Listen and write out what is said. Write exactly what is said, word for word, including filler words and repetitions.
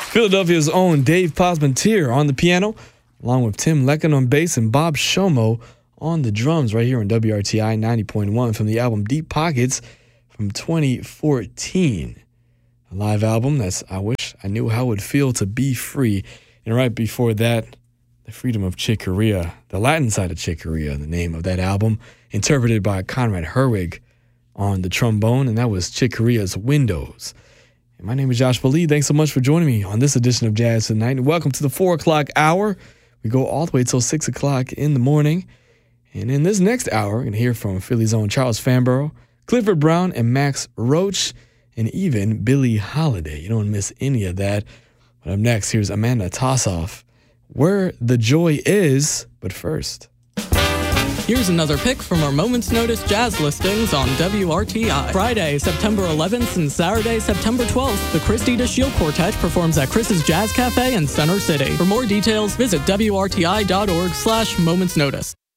Philadelphia's own Dave Posmentier on the piano, along with Tim Lecken on bass and Bob Shomo on the drums right here on W R T I ninety point one from the album Deep Pockets from twenty fourteen. A live album that's I Wish I Knew How It Would Feel to Be Free. And right before that, The Freedom of Chick Corea, the Latin side of Chick Corea, the name of that album, interpreted by Conrad Herwig on the trombone, and that was Chick Corea's Windows. And my name is Joshua Lee. Thanks so much for joining me on this edition of Jazz Tonight. And welcome to the four o'clock hour. We go all the way till six o'clock in the morning. And in this next hour, we're going to hear from Philly's own Charles Fanborough, Clifford Brown, and Max Roach, and even Billie Holiday. You don't miss any of that. But up next, here's Amanda Tossoff, Where the Joy Is. But first, here's another pick from our Moments Notice jazz listings on W R T I. Friday, September eleventh and Saturday, September twelfth, the Christy DeShiel Quartet performs at Chris's Jazz Cafe in Center City. For more details, visit W R T I dot org slash Moments Notice.